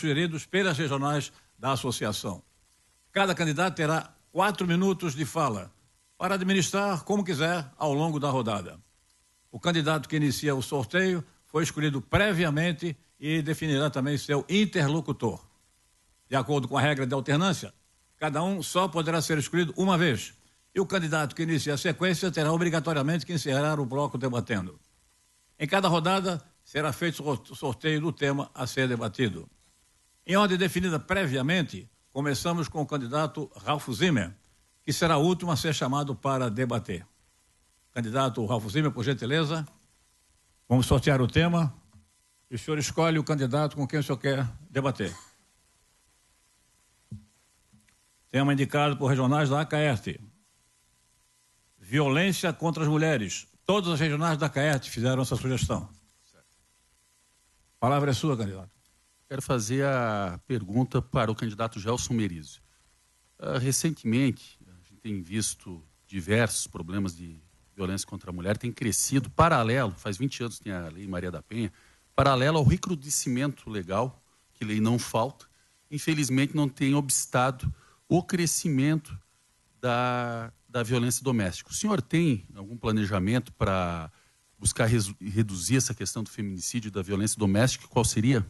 sugeridos pelas regionais da associação. Cada candidato terá 4 minutos de fala para administrar como quiser ao longo da rodada. O candidato que inicia o sorteio foi escolhido previamente e definirá também seu interlocutor. De acordo com a regra de alternância, cada um só poderá ser escolhido uma vez. E o candidato que inicia a sequência terá obrigatoriamente que encerrar o bloco debatendo. Em cada rodada, será feito o sorteio do tema a ser debatido. Em ordem definida previamente, começamos com o candidato Ralph Zimmer, que será o último a ser chamado para debater. Candidato Ralph Zimmer, por gentileza. Vamos sortear o tema. E o senhor escolhe o candidato com quem o senhor quer debater. Tema indicado por regionais da ACAERT. Violência contra as mulheres. Todas as regionais da ACAERT fizeram essa sugestão. A palavra é sua, candidato. Quero fazer a pergunta para o candidato Gelson Merizio. Recentemente, a gente tem visto diversos problemas de violência contra a mulher, tem crescido paralelo, faz 20 anos que tem a Lei Maria da Penha, paralelo ao recrudescimento legal, que lei não falta, infelizmente não tem obstado o crescimento da violência doméstica. O senhor tem algum planejamento para buscar reduzir essa questão do feminicídio e da violência doméstica? Qual seria?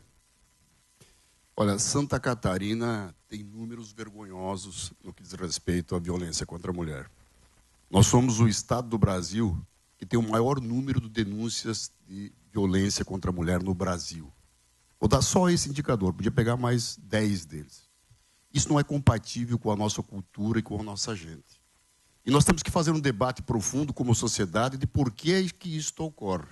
Olha, Santa Catarina tem números vergonhosos no que diz respeito à violência contra a mulher. Nós somos o estado do Brasil que tem o maior número de denúncias de violência contra a mulher no Brasil. Vou dar só esse indicador, podia pegar mais 10 deles. Isso não é compatível com a nossa cultura e com a nossa gente. E nós temos que fazer um debate profundo como sociedade de por que é que isto ocorre.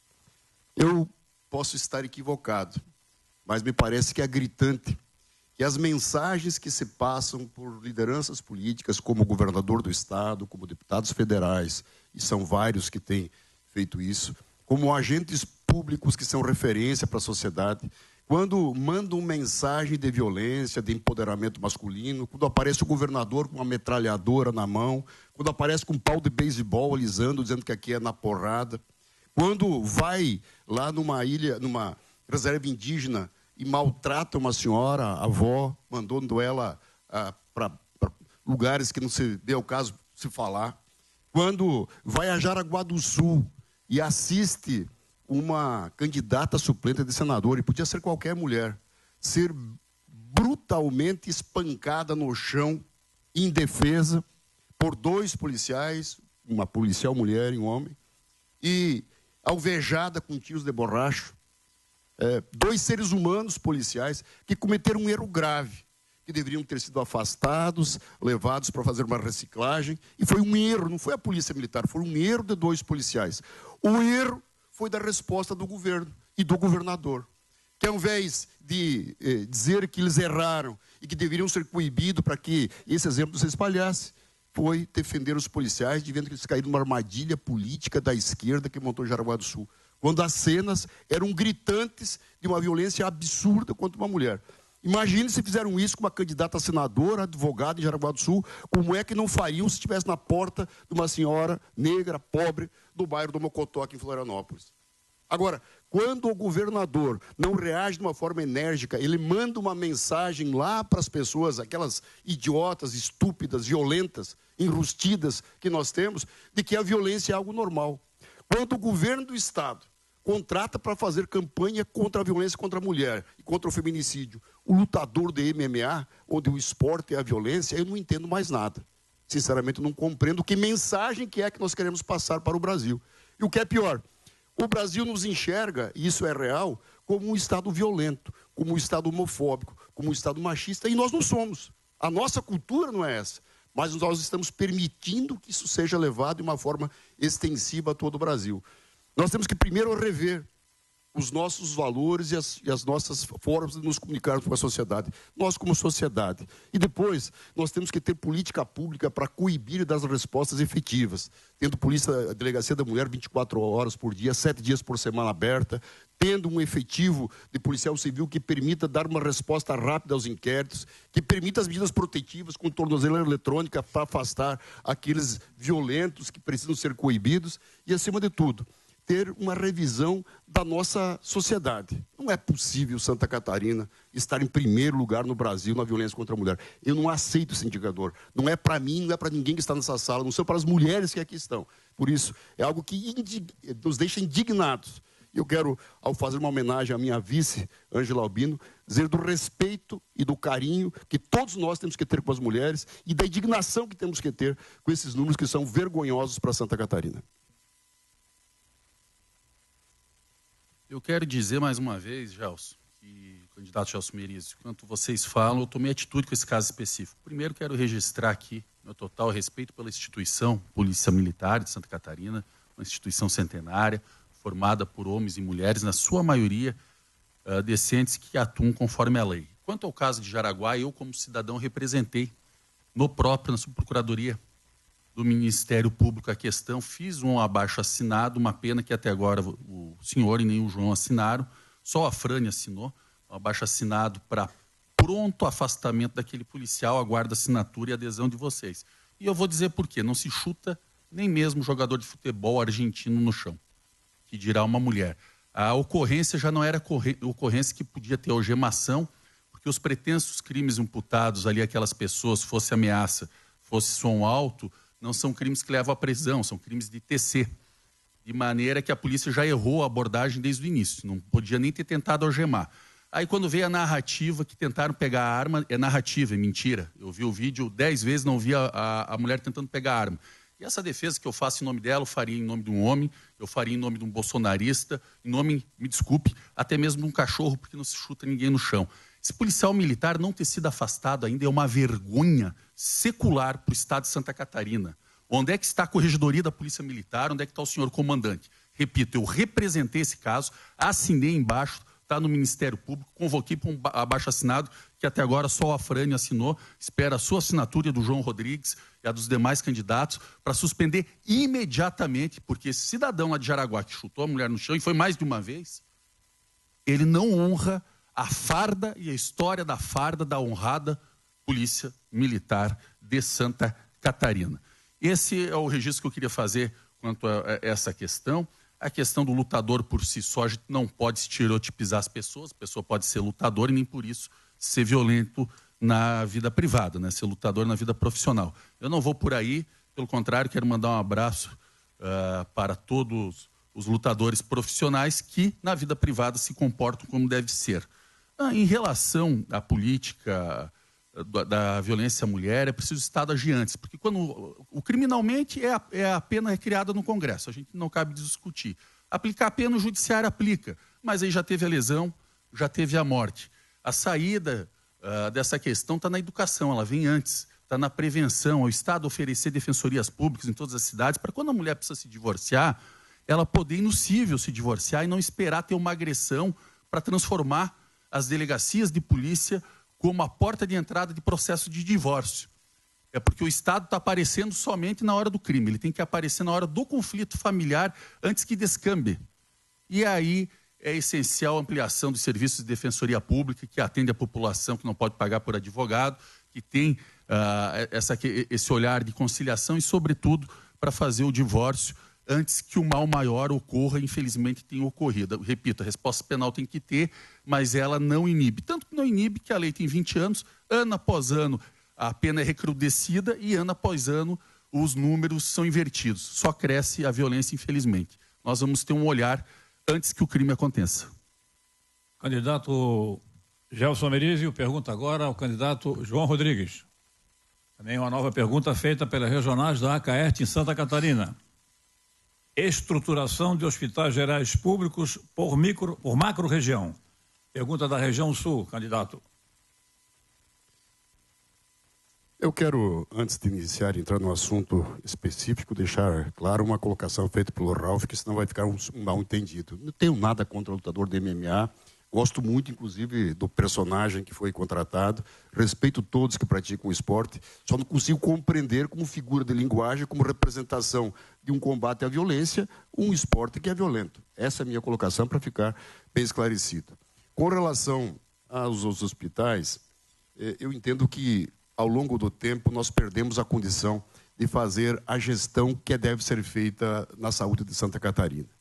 Eu posso estar equivocado, mas me parece que é gritante que as mensagens que se passam por lideranças políticas, como o governador do estado, como deputados federais, e são vários que têm feito isso, como agentes públicos que são referência para a sociedade, quando mandam mensagem de violência, de empoderamento masculino, quando aparece o governador com uma metralhadora na mão, quando aparece com um pau de beisebol alisando, dizendo que aqui é na porrada, quando vai lá numa ilha, numa reserva indígena e maltrata uma senhora, a avó, mandando ela para lugares que não se dê o caso se falar, quando vai a Jaraguá do Sul e assiste uma candidata suplente de senador, e podia ser qualquer mulher, ser brutalmente espancada no chão, indefesa, por 2 policiais, uma policial mulher e um homem, e alvejada com tiros de borracha. 2 seres humanos policiais que cometeram um erro grave, que deveriam ter sido afastados, levados para fazer uma reciclagem, e foi um erro, não foi a polícia militar, foi um erro de 2 policiais. O erro foi da resposta do governo e do governador, que ao invés de dizer que eles erraram e que deveriam ser coibidos para que esse exemplo se espalhasse, foi defender os policiais, dizendo que eles caíram numa armadilha política da esquerda que montou Jaraguá do Sul, quando as cenas eram gritantes de uma violência absurda contra uma mulher. Imagine se fizeram isso com uma candidata a senadora, advogada em Jaraguá do Sul, como é que não fariam se estivesse na porta de uma senhora negra, pobre, do bairro do Mocotó, aqui em Florianópolis. Agora, quando o governador não reage de uma forma enérgica, ele manda uma mensagem lá para as pessoas, aquelas idiotas, estúpidas, violentas, enrustidas que nós temos, de que a violência é algo normal. Quando o governo do estado contrata para fazer campanha contra a violência contra a mulher e contra o feminicídio o lutador de MMA, onde o esporte é a violência, eu não entendo mais nada. Sinceramente, eu não compreendo que mensagem que é que nós queremos passar para o Brasil. E o que é pior, o Brasil nos enxerga, e isso é real, como um Estado violento, como um Estado homofóbico, como um Estado machista, e nós não somos. A nossa cultura não é essa. Mas nós estamos permitindo que isso seja levado de uma forma extensiva a todo o Brasil. Nós temos que primeiro rever os nossos valores e as nossas formas de nos comunicarmos com a sociedade. Nós como sociedade. E depois, nós temos que ter política pública para coibir das respostas efetivas. Tendo polícia, delegacia da mulher 24 horas por dia, 7 dias por semana aberta, tendo um efetivo de policial civil que permita dar uma resposta rápida aos inquéritos, que permita as medidas protetivas com tornozeleira eletrônica para afastar aqueles violentos que precisam ser coibidos e, acima de tudo, ter uma revisão da nossa sociedade. Não é possível Santa Catarina estar em primeiro lugar no Brasil na violência contra a mulher. Eu não aceito esse indicador. Não é para mim, não é para ninguém que está nessa sala, não são para as mulheres que aqui estão. Por isso, é algo que nos deixa indignados. Eu quero, ao fazer uma homenagem à minha vice, Ângela Albino, dizer do respeito e do carinho que todos nós temos que ter com as mulheres e da indignação que temos que ter com esses números que são vergonhosos para Santa Catarina. Eu quero dizer mais uma vez, Gelson, que candidato Gelson Merizio, enquanto vocês falam, eu tomei atitude com esse caso específico. Primeiro, quero registrar aqui meu total respeito pela instituição Polícia Militar de Santa Catarina, uma instituição centenária, formada por homens e mulheres, na sua maioria decentes, que atuam conforme a lei. Quanto ao caso de Jaraguá, eu, como cidadão, representei na subprocuradoria do Ministério Público a questão, fiz um abaixo-assinado, uma pena que até agora o senhor e nem o João assinaram, só a Frane assinou, um abaixo-assinado para pronto afastamento daquele policial, aguardo a assinatura e adesão de vocês. E eu vou dizer por quê, não se chuta nem mesmo jogador de futebol argentino no chão, que dirá uma mulher. A ocorrência já não era ocorrência que podia ter algemação, porque os pretensos crimes imputados ali, aquelas pessoas, fosse ameaça, fosse som alto, não são crimes que levam à prisão, são crimes de TC. De maneira que a polícia já errou a abordagem desde o início, não podia nem ter tentado algemar. Aí quando veio a narrativa que tentaram pegar a arma, é narrativa, é mentira. Eu vi o vídeo 10 vezes, não vi a mulher tentando pegar a arma. E essa defesa que eu faço em nome dela, eu faria em nome de um homem, eu faria em nome de um bolsonarista, em nome, me desculpe, até mesmo de um cachorro, porque não se chuta ninguém no chão. Esse policial militar não ter sido afastado ainda é uma vergonha secular para o estado de Santa Catarina. Onde é que está a corregedoria da Polícia Militar? Onde é que está o senhor comandante? Repito, eu representei esse caso, assinei embaixo, está no Ministério Público, convoquei para um abaixo-assinado, que até agora só a Frane assinou, espera a sua assinatura e a do João Rodrigues e a dos demais candidatos, para suspender imediatamente, porque esse cidadão lá de Jaraguá que chutou a mulher no chão, e foi mais de uma vez, ele não honra a farda e a história da farda da honrada Polícia Militar de Santa Catarina. Esse é o registro que eu queria fazer quanto a essa questão. A questão do lutador por si só, a gente não pode estereotipizar as pessoas, a pessoa pode ser lutador e nem por isso ser violento na vida privada, né? Ser lutador na vida profissional. Eu não vou por aí, pelo contrário, quero mandar um abraço para todos os lutadores profissionais que na vida privada se comportam como deve ser. Em relação à política da violência à mulher, é preciso o Estado agir antes, porque quando o criminalmente é a pena criada no Congresso, a gente não cabe discutir. Aplicar a pena, o judiciário aplica, mas aí já teve a lesão, já teve a morte. A saída dessa questão está na educação, ela vem antes, está na prevenção, o Estado oferecer defensorias públicas em todas as cidades, para quando a mulher precisa se divorciar, ela poder inussível se divorciar e não esperar ter uma agressão para transformar as delegacias de polícia como a porta de entrada de processo de divórcio. É porque o Estado está aparecendo somente na hora do crime, ele tem que aparecer na hora do conflito familiar antes que descambe. E aí é essencial a ampliação dos serviços de defensoria pública, que atende a população que não pode pagar por advogado, que tem esse olhar de conciliação e, sobretudo, para fazer o divórcio antes que o mal maior ocorra, infelizmente tem ocorrido. Repito, a resposta penal tem que ter, mas ela não inibe. Tanto que não inibe que a lei tem 20 anos, ano após ano a pena é recrudescida e ano após ano os números são invertidos. Só cresce a violência, infelizmente. Nós vamos ter um olhar antes que o crime aconteça. Candidato Gelson Merizio pergunta agora ao candidato João Rodrigues. Também uma nova pergunta feita pelas regionais da ACAERT em Santa Catarina. Estruturação de hospitais gerais públicos por macro-região. Pergunta da região sul, candidato. Eu quero, antes de iniciar, entrar no assunto específico, deixar claro uma colocação feita pelo Ralf, que senão vai ficar um mal entendido. Não tenho nada contra o lutador de MMA, gosto muito, inclusive, do personagem que foi contratado, respeito todos que praticam o esporte, só não consigo compreender como figura de linguagem, como representação de um combate à violência, um esporte que é violento. Essa é a minha colocação para ficar bem esclarecido. Com relação aos hospitais, eu entendo que, ao longo do tempo, nós perdemos a condição de fazer a gestão que deve ser feita na saúde de Santa Catarina.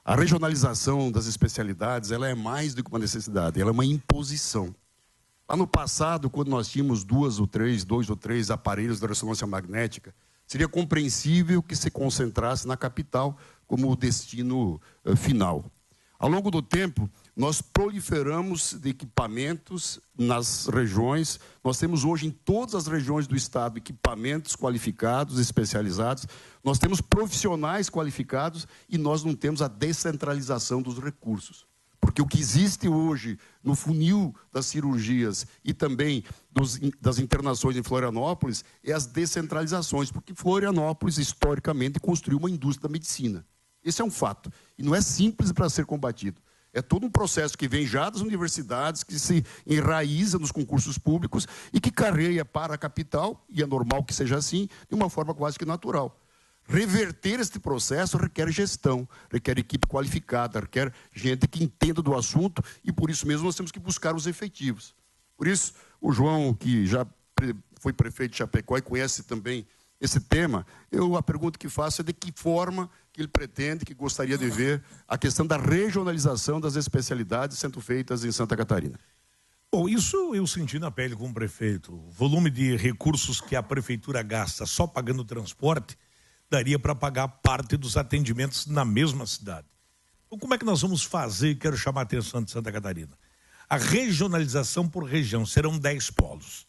A regionalização das especialidades, ela é mais do que uma necessidade, ela é uma imposição. Lá no passado, quando nós tínhamos dois ou três aparelhos de ressonância magnética, seria compreensível que se concentrasse na capital como o destino final. Ao longo do tempo, nós proliferamos de equipamentos nas regiões. Nós temos hoje em todas as regiões do estado equipamentos qualificados, especializados. Nós temos profissionais qualificados e nós não temos a descentralização dos recursos. Porque o que existe hoje no funil das cirurgias e também das internações em Florianópolis é as descentralizações, porque Florianópolis, historicamente, construiu uma indústria da medicina. Esse é um fato. E não é simples para ser combatido. É todo um processo que vem já das universidades, que se enraiza nos concursos públicos e que carreia para a capital, e é normal que seja assim, de uma forma quase que natural. Reverter este processo requer gestão, requer equipe qualificada, requer gente que entenda do assunto e por isso mesmo nós temos que buscar os efetivos. Por isso, o João, que já foi prefeito de Chapecó e conhece também esse tema, a pergunta que faço é de que forma que ele pretende, que gostaria de ver a questão da regionalização das especialidades sendo feitas em Santa Catarina. Bom, isso eu senti na pele como prefeito. O volume de recursos que a prefeitura gasta só pagando transporte daria para pagar parte dos atendimentos na mesma cidade. Então, como é que nós vamos fazer? Quero chamar a atenção de Santa Catarina. A regionalização por região, serão 10 polos.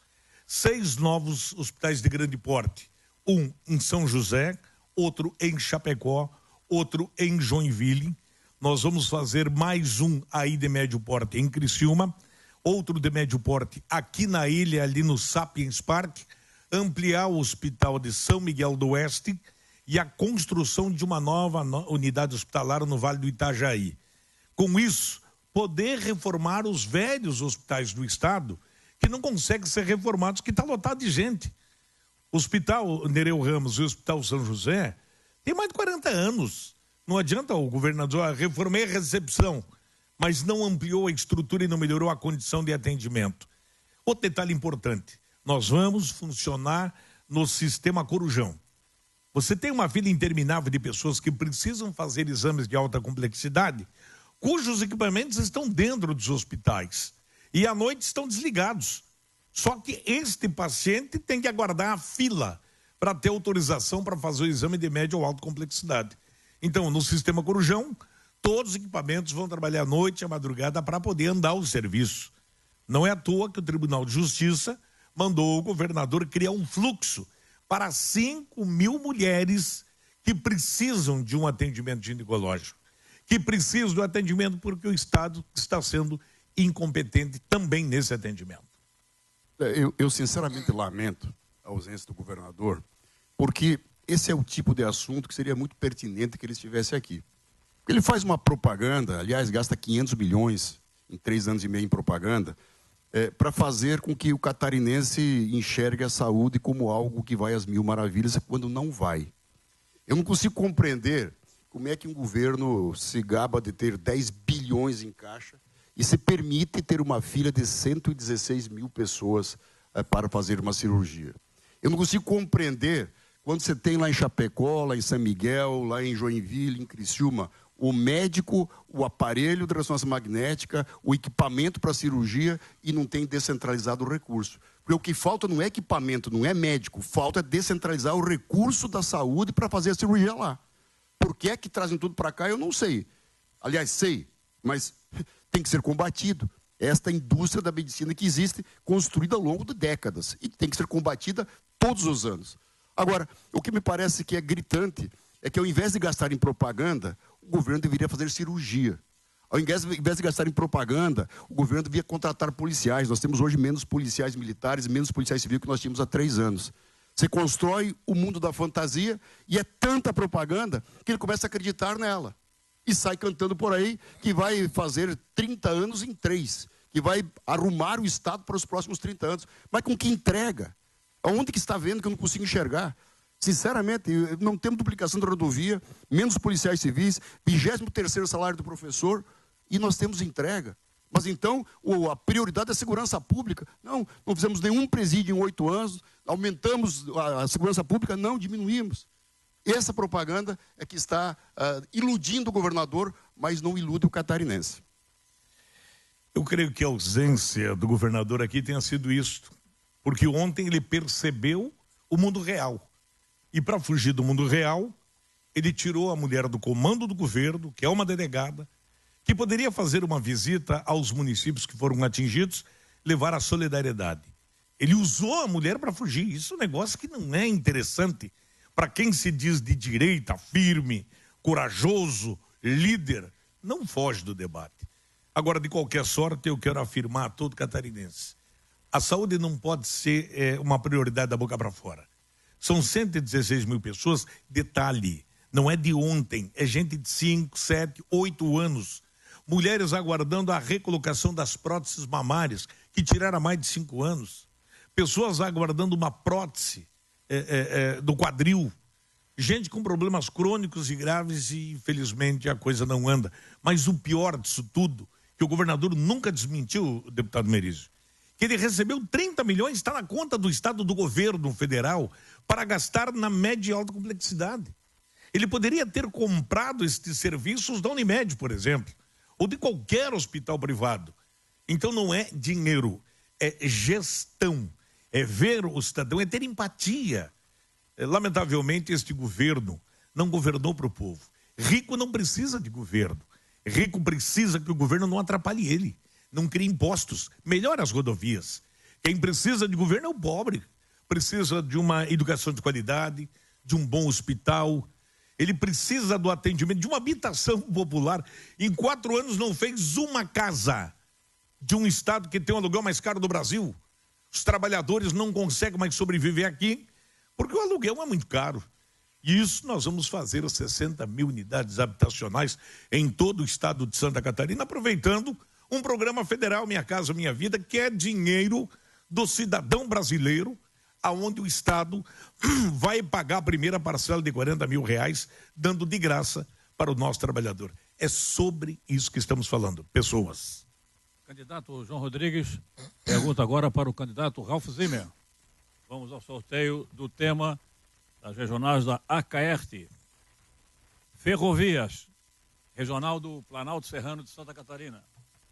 6 novos hospitais de grande porte. Um em São José, outro em Chapecó, outro em Joinville. Nós vamos fazer mais um aí de médio porte em Criciúma, outro de médio porte aqui na ilha, ali no Sapiens Park, ampliar o hospital de São Miguel do Oeste e a construção de uma nova unidade hospitalar no Vale do Itajaí. Com isso, poder reformar os velhos hospitais do estado que não conseguem ser reformados, que está lotado de gente. O Hospital Nereu Ramos e o Hospital São José tem mais de 40 anos. Não adianta o governador reformar a recepção, mas não ampliou a estrutura e não melhorou a condição de atendimento. Outro detalhe importante, nós vamos funcionar no sistema Corujão. Você tem uma fila interminável de pessoas que precisam fazer exames de alta complexidade, cujos equipamentos estão dentro dos hospitais e à noite estão desligados. Só que este paciente tem que aguardar a fila para ter autorização para fazer o exame de média ou alta complexidade. Então, no sistema Corujão, todos os equipamentos vão trabalhar à noite e à madrugada para poder andar o serviço. Não é à toa que o Tribunal de Justiça mandou o governador criar um fluxo para 5.000 mulheres que precisam de um atendimento ginecológico, que precisam do atendimento porque o Estado está sendo incompetente também nesse atendimento. Eu sinceramente lamento a ausência do governador, porque esse é o tipo de assunto que seria muito pertinente que ele estivesse aqui. Ele faz uma propaganda, aliás, gasta 500 milhões em 3 anos e meio em propaganda, para fazer com que o catarinense enxergue a saúde como algo que vai às mil maravilhas, quando não vai. Eu não consigo compreender como é que um governo se gaba de ter 10 bilhões em caixa e se permite ter uma fila de 116 mil pessoas para fazer uma cirurgia. Eu não consigo compreender quando você tem lá em Chapecó, lá em São Miguel, lá em Joinville, em Criciúma, o médico, o aparelho de ressonância magnética, o equipamento para cirurgia e não tem descentralizado o recurso. Porque o que falta não é equipamento, não é médico, falta descentralizar o recurso da saúde para fazer a cirurgia lá. Por que é que trazem tudo para cá? Eu não sei. Aliás, sei, mas tem que ser combatido. Esta indústria da medicina que existe, construída ao longo de décadas e que tem que ser combatida todos os anos. Agora, o que me parece que é gritante é que ao invés de gastar em propaganda, o governo deveria fazer cirurgia. Ao invés de gastar em propaganda, o governo devia contratar policiais. Nós temos hoje menos policiais militares e menos policiais civis que nós tínhamos há 3 anos. Você constrói o mundo da fantasia e é tanta propaganda que ele começa a acreditar nela. E sai cantando por aí que vai fazer 30 anos em 3, que vai arrumar o Estado para os próximos 30 anos. Mas com que entrega? Aonde que está vendo que eu não consigo enxergar? Sinceramente, não temos duplicação da rodovia, menos policiais civis, 23º salário do professor, e nós temos entrega. Mas então, a prioridade é a segurança pública. Não fizemos nenhum presídio em 8 anos, aumentamos a segurança pública, não, diminuímos. Essa propaganda é que está iludindo o governador, mas não ilude o catarinense. Eu creio que a ausência do governador aqui tenha sido isto, porque ontem ele percebeu o mundo real. E para fugir do mundo real, ele tirou a mulher do comando do governo, que é uma delegada, que poderia fazer uma visita aos municípios que foram atingidos, levar a solidariedade. Ele usou a mulher para fugir. Isso é um negócio que não é interessante para quem se diz de direita, firme, corajoso, líder. Não foge do debate. Agora, de qualquer sorte, eu quero afirmar a todo catarinense: a saúde não pode ser uma prioridade da boca para fora. São 116 mil pessoas, detalhe, não é de ontem, é gente de 5, 7, 8 anos. Mulheres aguardando a recolocação das próteses mamárias, que tiraram há mais de 5 anos. Pessoas aguardando uma prótese do quadril. Gente com problemas crônicos e graves e, infelizmente, a coisa não anda. Mas o pior disso tudo, que o governador nunca desmentiu, o deputado Merizio, que ele recebeu 30 milhões, está na conta do Estado, do governo federal, para gastar na média e alta complexidade. Ele poderia ter comprado estes serviços da Unimed, por exemplo, ou de qualquer hospital privado. Então não é dinheiro, é gestão, é ver o cidadão, é ter empatia. Lamentavelmente, este governo não governou para o povo. Rico não precisa de governo. Rico precisa que o governo não atrapalhe ele, não crie impostos, melhore as rodovias. Quem precisa de governo é o pobre. Precisa de uma educação de qualidade, de um bom hospital. Ele precisa do atendimento, de uma habitação popular. Em 4 anos não fez uma casa de um estado que tem o aluguel mais caro do Brasil. Os trabalhadores não conseguem mais sobreviver aqui, porque o aluguel é muito caro. E isso nós vamos fazer as 60 mil unidades habitacionais em todo o estado de Santa Catarina, aproveitando um programa federal, Minha Casa Minha Vida, que é dinheiro do cidadão brasileiro, aonde o Estado vai pagar a primeira parcela de 40 mil reais, dando de graça para o nosso trabalhador. É sobre isso que estamos falando, pessoas. Candidato João Rodrigues, pergunta agora para o candidato Ralph Zimmer. Vamos ao sorteio do tema das regionais da ACAERT. Ferrovias, regional do Planalto Serrano de Santa Catarina.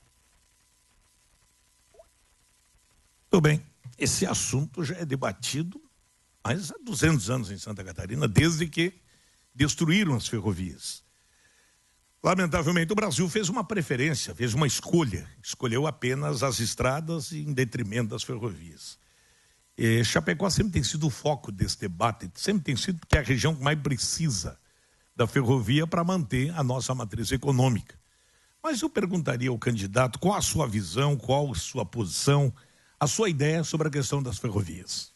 Tudo bem, esse assunto já é debatido há 200 anos em Santa Catarina, desde que destruíram as ferrovias. Lamentavelmente, o Brasil fez uma preferência, fez uma escolha, escolheu apenas as estradas em detrimento das ferrovias. Chapecó sempre tem sido o foco desse debate, sempre tem sido porque é a região que mais precisa da ferrovia para manter a nossa matriz econômica. Mas eu perguntaria ao candidato qual a sua visão, qual a sua posição, a sua ideia sobre a questão das ferrovias.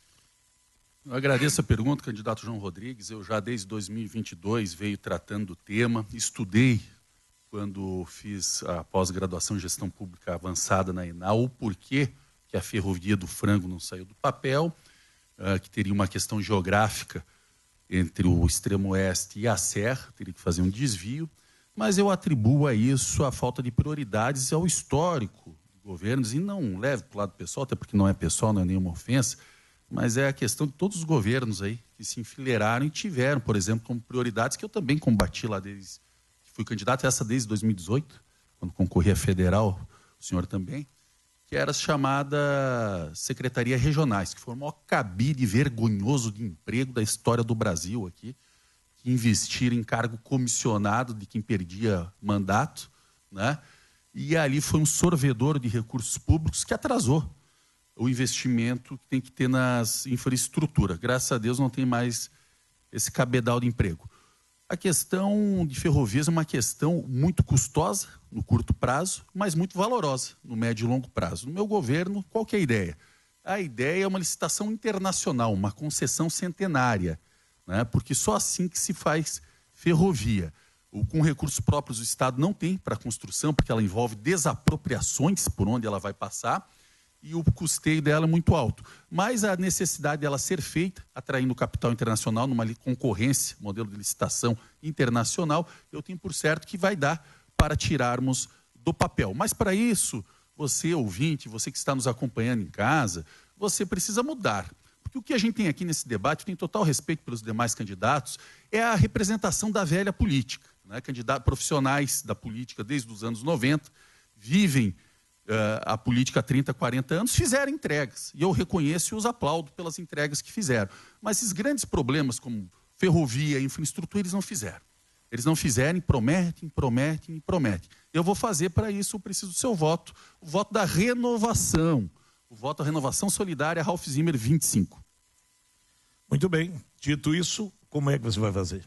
Eu agradeço a pergunta, candidato João Rodrigues. Eu já desde 2022 venho tratando do tema, estudei quando fiz a pós-graduação em gestão pública avançada na ENAU, o porquê que a ferrovia do Frango não saiu do papel, que teria uma questão geográfica entre o extremo oeste e a Serra, teria que fazer um desvio, mas eu atribuo a isso a falta de prioridades ao histórico de governos, e não levo para o lado pessoal, até porque não é pessoal, não é nenhuma ofensa, mas é a questão de todos os governos aí que se enfileiraram e tiveram, por exemplo, como prioridades, que eu também combati lá desde que fui candidato, essa desde 2018, quando concorri a federal, o senhor também, que era as chamadas secretarias regionais, que foi o maior cabide vergonhoso de emprego da história do Brasil aqui, que investiram em cargo comissionado de quem perdia mandato, né? E ali foi um sorvedor de recursos públicos que atrasou o investimento que tem que ter nas infraestruturas. Graças a Deus não tem mais esse cabedal de emprego. A questão de ferrovias é uma questão muito custosa no curto prazo, mas muito valorosa no médio e longo prazo. No meu governo, qual que é a ideia? A ideia é uma licitação internacional, uma concessão centenária, né? Porque só assim que se faz ferrovia. Com recursos próprios o Estado não tem para a construção, porque ela envolve desapropriações por onde ela vai passar, e o custeio dela é muito alto. Mas a necessidade dela ser feita, atraindo capital internacional numa concorrência, modelo de licitação internacional, eu tenho por certo que vai dar para tirarmos do papel. Mas para isso, você ouvinte, você que está nos acompanhando em casa, você precisa mudar. Porque Porque o que a gente tem aqui nesse debate, tem total respeito pelos demais candidatos, é a representação da velha política. Né? Profissionais da política desde os anos 90, vivem a política há 30, 40 anos, fizeram entregas. E eu reconheço e os aplaudo pelas entregas que fizeram. Mas esses grandes problemas como ferrovia, infraestrutura, eles não fizeram. Eles não fizeram, prometem. Eu vou fazer para isso, eu preciso do seu voto. O voto da renovação. O voto da renovação solidária, Ralph Zimmer, 25. Muito bem. Dito isso, como é que você vai fazer?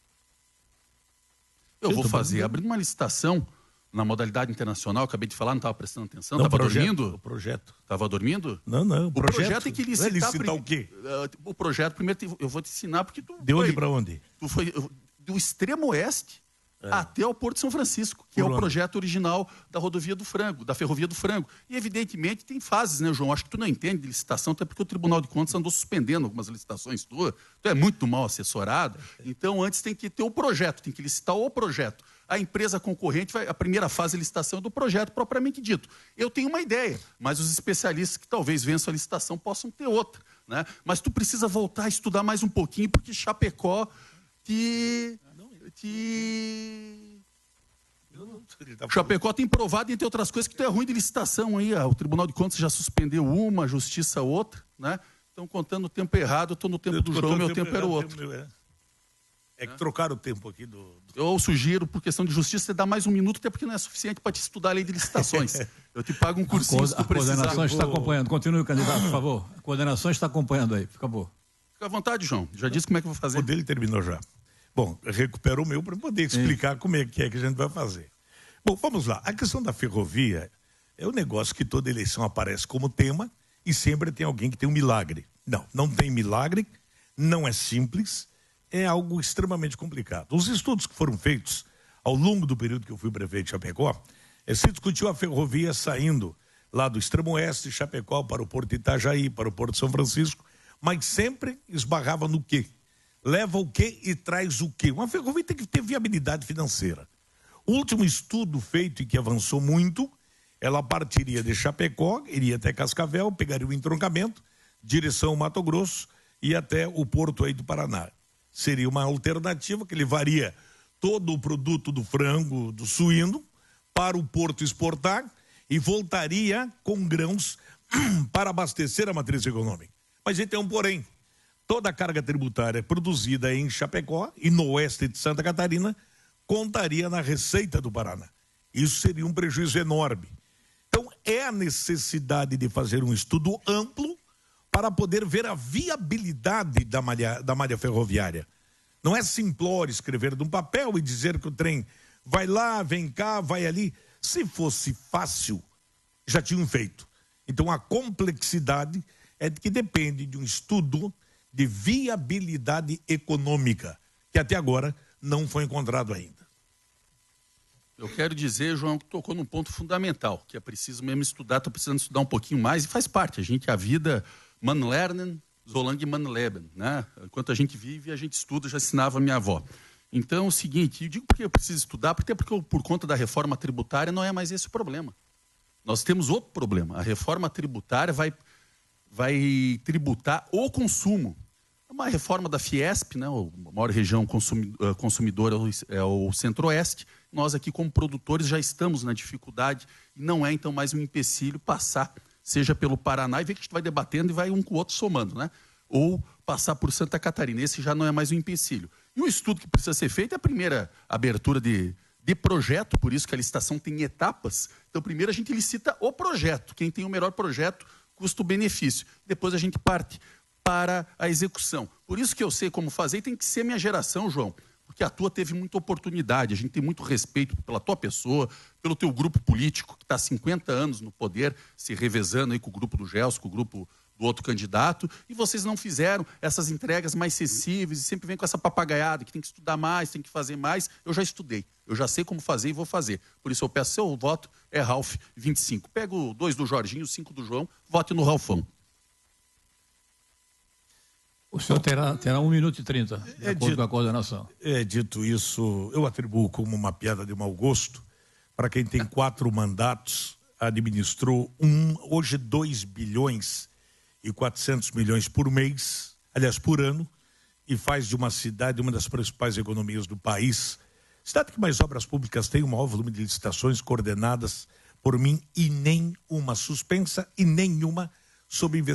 Eu vou fazer, abrindo uma licitação na modalidade internacional, acabei de falar, não estava prestando atenção, estava dormindo? O projeto. Estava dormindo? Não, o projeto tem que licitar. Vai licitar o quê? O projeto, primeiro, eu vou te ensinar, porque tu... De onde para onde? Tu foi do extremo oeste até o Porto de São Francisco, que é o projeto original da rodovia do Frango, da ferrovia do Frango. E, evidentemente, tem fases, né, João? Acho que tu não entende de licitação, até porque o Tribunal de Contas andou suspendendo algumas licitações tuas. Tu é muito mal assessorado. Então, antes tem que ter o projeto, tem que licitar o projeto. A empresa concorrente, a primeira fase de licitação é do projeto propriamente dito. Eu tenho uma ideia, mas os especialistas que talvez vençam a licitação possam ter outra. Né? Mas tu precisa voltar a estudar mais um pouquinho, porque Chapecó Chapecó tem provado, entre outras coisas, que tu é ruim de licitação aí. O Tribunal de Contas já suspendeu uma, a Justiça outra, né? Estão contando o tempo errado, eu estou no tempo do João, meu tempo era o outro. É que trocaram o tempo aqui do... Eu sugiro, por questão de justiça, você dá mais um minuto, até porque não é suficiente para te estudar a lei de licitações. Eu te pago um cursinho se tu precisar. A coordenação está acompanhando. Continue, candidato, por favor. A coordenação está acompanhando aí, fica bom. Fica à vontade, João. Já disse como é que eu vou fazer. O dele terminou já. Bom, recupero o meu para poder explicar como é que a gente vai fazer. Bom, vamos lá. A questão da ferrovia é um negócio que toda eleição aparece como tema e sempre tem alguém que tem um milagre. Não tem milagre, não é simples, é algo extremamente complicado. Os estudos que foram feitos ao longo do período que eu fui prefeito de Chapecó, se discutiu a ferrovia saindo lá do extremo oeste, Chapecó, para o Porto de Itajaí, para o Porto de São Francisco, mas sempre esbarrava no quê? Leva o quê e traz o quê? Uma ferrovia tem que ter viabilidade financeira. O último estudo feito e que avançou muito, ela partiria de Chapecó, iria até Cascavel, pegaria o entroncamento, direção Mato Grosso e até o Porto aí do Paraná. Seria uma alternativa que levaria todo o produto do frango, do suíno, para o porto exportar e voltaria com grãos para abastecer a matriz econômica. Mas aí tem um porém. Toda a carga tributária produzida em Chapecó e no oeste de Santa Catarina contaria na receita do Paraná. Isso seria um prejuízo enorme. Então, é a necessidade de fazer um estudo amplo para poder ver a viabilidade da malha ferroviária. Não é simplório escrever num papel e dizer que o trem vai lá, vem cá, vai ali. Se fosse fácil, já tinham feito. Então, a complexidade é de que depende de um estudo de viabilidade econômica, que até agora não foi encontrado ainda. Eu quero dizer, João, que tocou num ponto fundamental, que é preciso mesmo estudar, estou precisando estudar um pouquinho mais, e faz parte, a vida, man lernen, solange man leben, né? Enquanto a gente vive, a gente estuda, já ensinava a minha avó. Então, é o seguinte, eu digo porque eu preciso estudar, porque por conta da reforma tributária não é mais esse o problema. Nós temos outro problema, a reforma tributária vai tributar o consumo. Uma reforma da Fiesp, né, a maior região consumidora é o Centro-Oeste. Nós aqui, como produtores, já estamos na dificuldade e não é, então, mais um empecilho passar, seja pelo Paraná, e ver que a gente vai debatendo e vai um com o outro somando, né? Ou passar por Santa Catarina. Esse já não é mais um empecilho. E o estudo que precisa ser feito é a primeira abertura de projeto, por isso que a licitação tem etapas. Então, primeiro a gente licita o projeto. Quem tem o melhor projeto, custo-benefício. Depois a gente parte para a execução. Por isso que eu sei como fazer, e tem que ser minha geração, João, porque a tua teve muita oportunidade, a gente tem muito respeito pela tua pessoa, pelo teu grupo político, que está há 50 anos no poder, se revezando aí com o grupo do Gelson, com o grupo do outro candidato, e vocês não fizeram essas entregas mais sensíveis, e sempre vem com essa papagaiada, que tem que estudar mais, tem que fazer mais. Eu já estudei, eu já sei como fazer e vou fazer. Por isso eu peço seu voto, é Ralph 25. Pego 2 do Jorginho, 5 do João, vote no Ralfão. O senhor terá 1 minuto e 30, de acordo com a coordenação. Dito isso, eu atribuo como uma piada de mau gosto para quem tem 4 mandatos, administrou hoje 2 bilhões 400 milhões por mês, aliás, por ano, e faz de uma cidade uma das principais economias do país. Cidade que mais obras públicas tem, o maior volume de licitações coordenadas por mim e nem uma suspensa e nenhuma sob investimento.